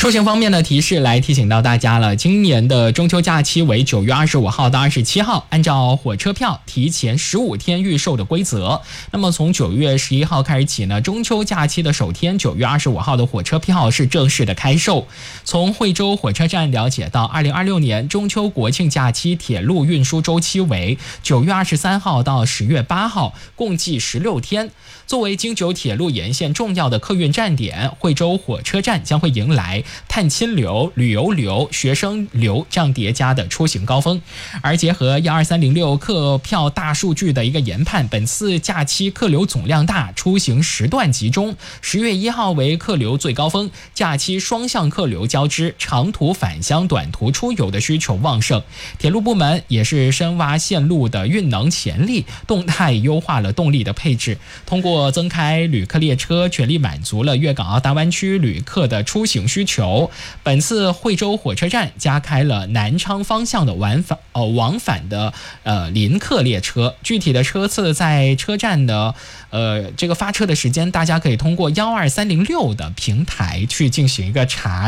出行方面的提示来提醒到大家了，今年的中秋假期为9月25号到27号，按照火车票提前15天预售的规则。那么从9月11号开始起呢，中秋假期的首天9月25号的火车票是正式的开售。从惠州火车站了解到，2026年中秋国庆假期铁路运输周期为9月23号到10月8号，共计16天。作为京九铁路沿线重要的客运站点，惠州火车站将会迎来探亲流、旅游流、学生流这样叠加的出行高峰。而结合12306客票大数据的一个研判，本次假期客流总量大，出行时段集中，10月1号为客流最高峰，假期双向客流交织，长途返乡、短途出游的需求旺盛。铁路部门也是深挖线路的运能潜力，动态优化了动力的配置，通过增开旅客列车，全力满足了粤港澳大湾区旅客的出行需求。本次惠州火车站加开了南昌方向的往返的临客列车，具体的车次在车站的这个发车的时间，大家可以通过12306的平台去进行一个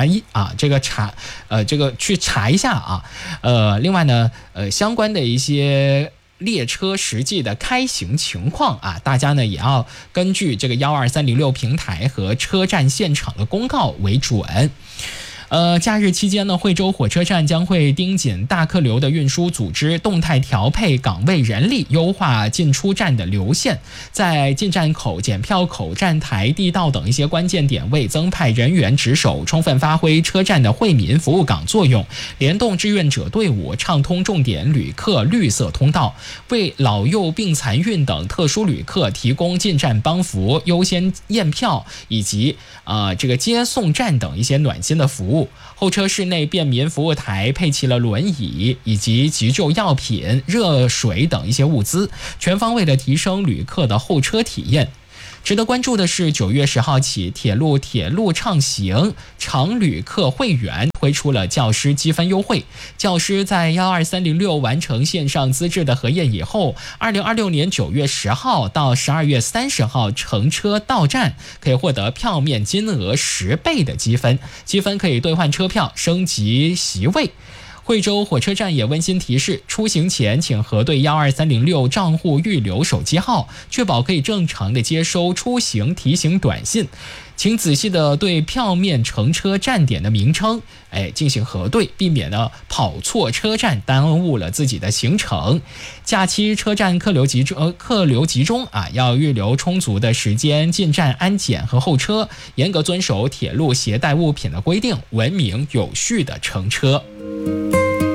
去查一下啊。另外呢，相关的一些列车实际的开行情况啊，大家呢也要根据这个12306平台和车站现场的公告为准。假日期间呢，惠州火车站将会盯紧大客流的运输组织，动态调配岗位人力，优化进出站的流线，在进站口、检票口、站台、地道等一些关键点位增派人员值守，充分发挥车站的惠民服务岗作用，联动志愿者队伍，畅通重点旅客绿色通道，为老幼病残孕等特殊旅客提供进站帮扶、优先验票以及这个接送站等一些暖心的服务。候车室内便民服务台配齐了轮椅以及急救药品、热水等一些物资，全方位的提升旅客的候车体验。值得关注的是，9月10号起，铁路畅行常旅客会员推出了教师积分优惠。教师在12306完成线上资质的核验以后，2026年9月10号到12月30号乘车到站，可以获得票面金额10倍的积分，积分可以兑换车票、升级席位。惠州火车站也温馨提示，出行前请核对12306账户预留手机号，确保可以正常的接收出行提醒短信。请仔细的对票面乘车站点的名称进行核对，避免呢跑错车站，耽误了自己的行程。假期车站客流集中要预留充足的时间进站安检和候车，严格遵守铁路携带物品的规定，文明有序的乘车。